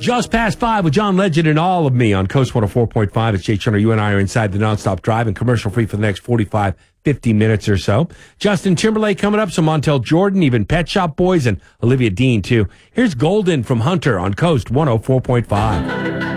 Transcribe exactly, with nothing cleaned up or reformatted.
Just past five with John Legend and All of Me on Coast one oh four point five. It's Jay Turner. You and I are inside the Nonstop Drive and commercial free for the next forty-five, fifty minutes or so. Justin Timberlake coming up, some Montel Jordan, even Pet Shop Boys, and Olivia Dean, too. Here's Golden from Hunter on Coast one oh four point five.